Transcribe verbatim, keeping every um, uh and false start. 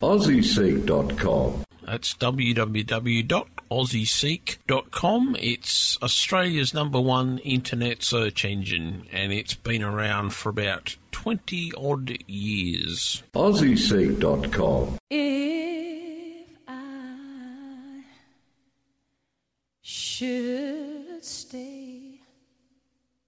aussie seek dot com. That's w w w dot aussie seek dot com. It's Australia's number one internet search engine, and it's been around for about twenty odd years. aussie seek dot com. If I should